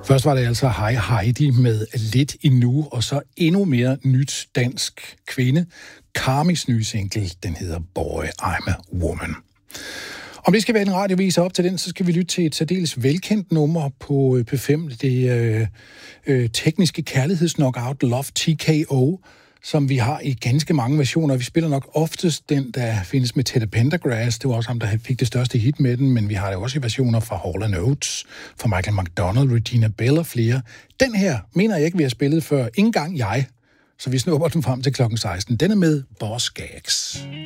Først var det altså Hej Heidi med Lidt Endnu, og så endnu mere nyt dansk kvinde. Karmis nye single, den hedder Boy, I'm a Woman. Om det skal være en radiovis op til den, så skal vi lytte til et særdeles velkendt nummer på P5. Det er tekniske kærlighedsknockout Love TKO, som vi har i ganske mange versioner. Vi spiller nok oftest den, der findes med Teddy Pendergrass. Det var også ham, der fik det største hit med den, men vi har det også i versioner fra Hall & Oates, fra Michael McDonald, Regina Bell og flere. Den her mener jeg ikke, vi har spillet før. Ingen gang jeg. Så vi snupper den frem til klokken 16. Den er med Boss Gags.